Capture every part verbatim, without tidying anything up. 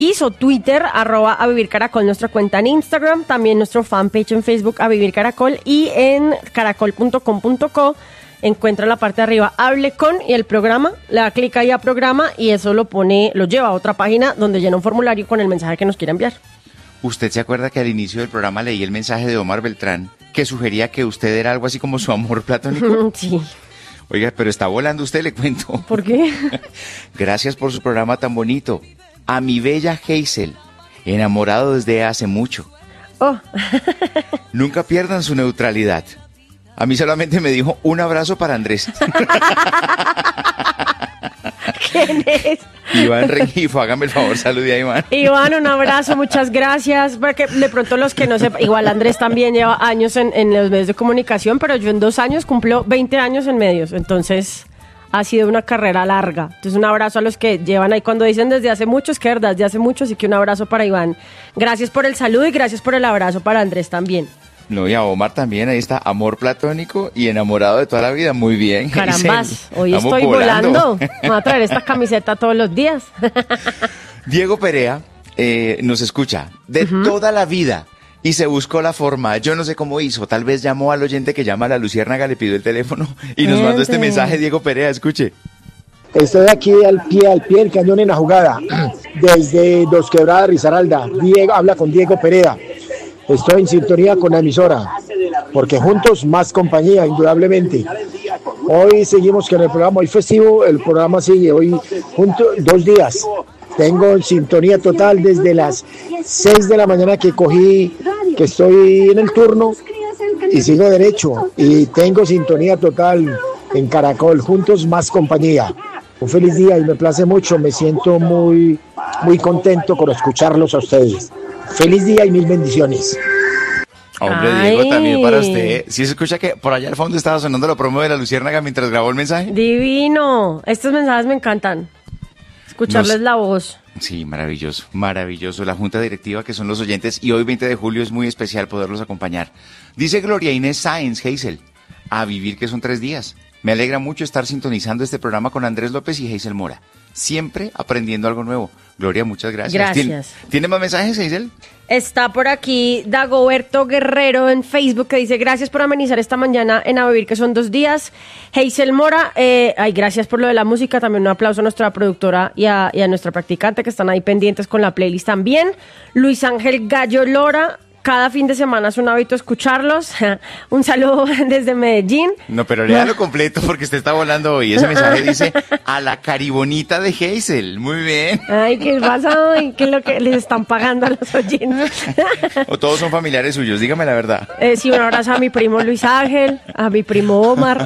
Hizo Twitter, arroba a Vivir Caracol, nuestra cuenta en Instagram, también nuestro fanpage en Facebook, a Vivir Caracol, y en caracol punto com punto co encuentra en la parte de arriba Hable con y el programa, le da clic ahí a programa y eso lo pone, lo lleva a otra página donde llena un formulario con el mensaje que nos quiera enviar. ¿Usted se acuerda que al inicio del programa leí el mensaje de Omar Beltrán que sugería que usted era algo así como su amor platónico? Sí. Oiga, pero está volando usted, le cuento. ¿Por qué? Gracias por su programa tan bonito. A mi bella Hazel, enamorado desde hace mucho. Oh. Nunca pierdan su neutralidad. A mí solamente me dijo un abrazo para Andrés. ¿Quién es? Iván Rengifo, hágame el favor, salude a Iván. Iván, un abrazo, muchas gracias. Porque de pronto los que no sepan, igual Andrés también lleva años en, en los medios de comunicación, pero yo en dos años cumplo veinte años en medios, entonces ha sido una carrera larga. Entonces un abrazo a los que llevan ahí cuando dicen desde hace mucho, es que verdad, desde hace mucho, así que un abrazo para Iván. Gracias por el saludo y gracias por el abrazo para Andrés también. No, y a Omar también, ahí está, amor platónico y enamorado de toda la vida, muy bien. Carambas, hoy Estamos estoy volando. volando. Me voy a traer esta camiseta todos los días. Diego Perea eh, nos escucha de uh-huh. toda la vida y se buscó la forma, yo no sé cómo hizo, tal vez llamó al oyente que llama a la Luciérnaga, le pidió el teléfono y nos mandó este mensaje. Diego Perea, escuche. Estoy aquí al pie, al pie del cañón en la jugada, desde Dos Quebradas, Risaralda. Diego, habla con Diego Perea. Estoy en sintonía con la emisora, porque juntos más compañía, indudablemente. Hoy seguimos con el programa, hoy festivo, el programa sigue, hoy juntos, dos días. Tengo en sintonía total desde las seis de la mañana que cogí, que estoy en el turno, y sigo derecho, y tengo sintonía total en Caracol, juntos más compañía. Un feliz día y me place mucho, me siento muy, muy contento con escucharlos a ustedes. Feliz día y mil bendiciones. Hombre, Ay. Diego, también para usted. ¿Sí se escucha que por allá al fondo estaba sonando la promo de la Luciérnaga mientras grabó el mensaje? Divino. Estos mensajes me encantan. Escucharles Nos... la voz. Sí, maravilloso, maravilloso. La junta directiva que son los oyentes y hoy veinte de julio es muy especial poderlos acompañar. Dice Gloria Inés Sáenz, Hazel, a vivir que son tres días. Me alegra mucho estar sintonizando este programa con Andrés López y Hazel Mora. Siempre aprendiendo algo nuevo. Gloria, muchas gracias. Gracias. ¿Tiene, ¿tiene más mensajes, Hazel? Está por aquí Dagoberto Guerrero en Facebook que dice gracias por amenizar esta mañana en A Vivir que son dos días. Hazel Mora, eh, ay, gracias por lo de la música. También un aplauso a nuestra productora y a, y a nuestra practicante que están ahí pendientes con la playlist también. Luis Ángel Gallo Lora. Cada fin de semana es un hábito escucharlos. Un saludo desde Medellín. No, pero léalo completo porque usted está volando hoy. Ese mensaje dice a la caribonita de Hazel. Muy bien. Ay, ¿qué pasa hoy? ¿Qué es lo que les están pagando a los oyentes? ¿O todos son familiares suyos? Dígame la verdad. Eh, sí, un abrazo a mi primo Luis Ángel, a mi primo Omar,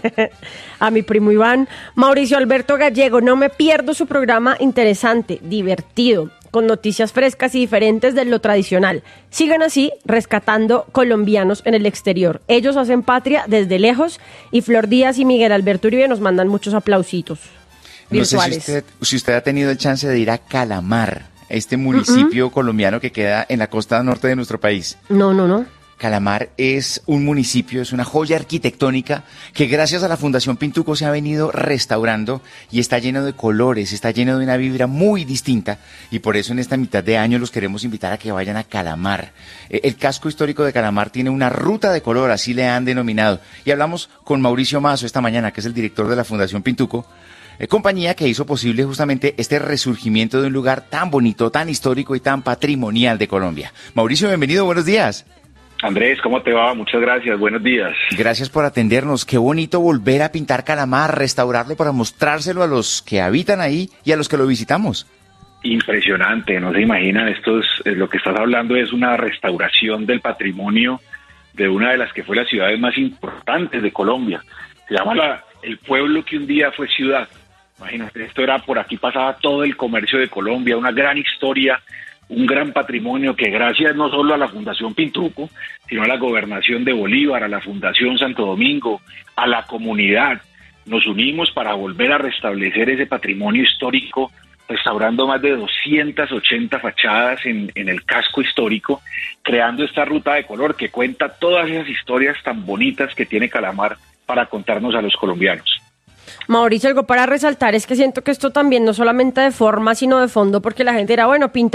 a mi primo Iván. Mauricio Alberto Gallego, no me pierdo su programa interesante, divertido, con noticias frescas y diferentes de lo tradicional. Sigan así, rescatando colombianos en el exterior. Ellos hacen patria desde lejos y Flor Díaz y Miguel Alberto Uribe nos mandan muchos aplausitos virtuales. No sé si usted, si usted ha tenido el chance de ir a Calamar, este municipio uh-uh. colombiano que queda en la costa norte de nuestro país. No, no, no. Calamar es un municipio, es una joya arquitectónica que gracias a la Fundación Pintuco se ha venido restaurando y está lleno de colores, está lleno de una vibra muy distinta y por eso en esta mitad de año los queremos invitar a que vayan a Calamar. El casco histórico de Calamar tiene una ruta de color, así le han denominado. Y hablamos con Mauricio Mazo esta mañana, que es el director de la Fundación Pintuco, eh, compañía que hizo posible justamente este resurgimiento de un lugar tan bonito, tan histórico y tan patrimonial de Colombia. Mauricio, bienvenido, buenos días. Andrés, ¿cómo te va? Muchas gracias, buenos días. Gracias por atendernos, qué bonito volver a pintar Calamar, restaurarlo para mostrárselo a los que habitan ahí y a los que lo visitamos. Impresionante, no se imaginan, esto es, lo que estás hablando es una restauración del patrimonio de una de las que fue las ciudades más importantes de Colombia. Se llama la, el pueblo que un día fue ciudad. Imagínate, esto era por aquí pasaba todo el comercio de Colombia, una gran historia, un gran patrimonio que gracias no solo a la Fundación Pintuco, sino a la Gobernación de Bolívar, a la Fundación Santo Domingo, a la comunidad, nos unimos para volver a restablecer ese patrimonio histórico, restaurando más de doscientas ochenta fachadas en, en el casco histórico, creando esta ruta de color que cuenta todas esas historias tan bonitas que tiene Calamar para contarnos a los colombianos. Mauricio, algo para resaltar es que siento que esto también no solamente de forma, sino de fondo, porque la gente era, bueno, pinta